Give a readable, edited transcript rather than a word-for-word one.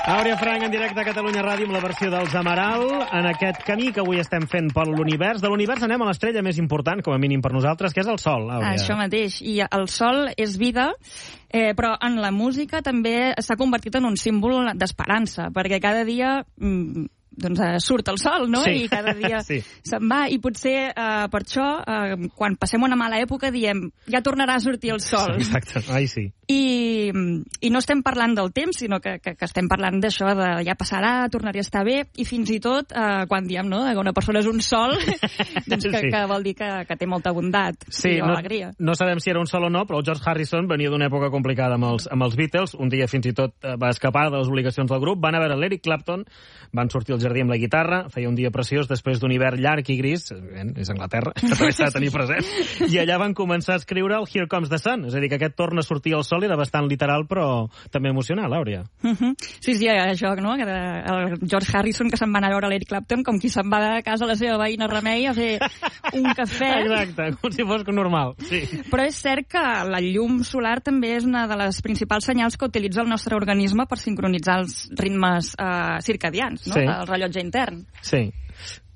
Àurea Frank, en directe a Catalunya Ràdio, amb la versió dels Amaral, en aquest camí que avui estem fent per l'univers. De l'univers anem a l'estrella més important, com a mínim per nosaltres, que és el Sol, Àurea. Això mateix. I el Sol és vida, però en la música també s'ha convertit en un símbol d'esperança, perquè cada dia surt el sol, no? Sí. I cada dia se'n va. I potser per això, quan passem una mala època, diem, ja tornarà a sortir el sol. Exacte, sí. I no estem parlant del temps, sinó que estem parlant d'això, de ja passarà, tornaria a estar bé, i fins i tot, quan diem, no?, que una persona és un sol, doncs que vol dir que té molta bondat i alegria. No sabem si era un sol o no, però el George Harrison venia d'una època complicada amb els Beatles. Un dia fins i tot va escapar de les obligacions del grup. Van a veure l'Eric Clapton, van sortir al jardí amb la guitarra, feia un dia preciós després d'un hivern llarg i gris, és Anglaterra, que també s'ha de tenir present, i allà van començar a escriure el Here Comes the Sun, és a dir, que aquest torna a sortir el sol era bastant literal, però també emocional, Àurea. Sí, això, no?, el George Harrison, que se'n va anar a veure l'Eric Clapton, com qui se'n va de casa a la seva veïna Remei a fer un cafè. Exacte, com si fos normal, sí. Però és cert que la llum solar també és una de les principals senyals que utilitza el nostre organisme per sincronitzar els ritmes circadians, no?, el rellotge intern. Sí.